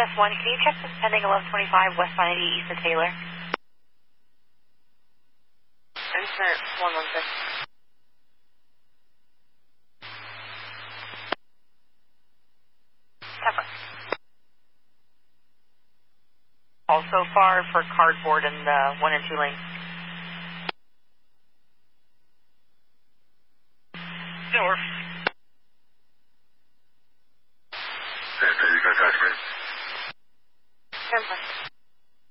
US1, can you check this pending 1125 West 90 east of Taylor? Insert 116. Also far for cardboard in the 1 and 2 lanes. North.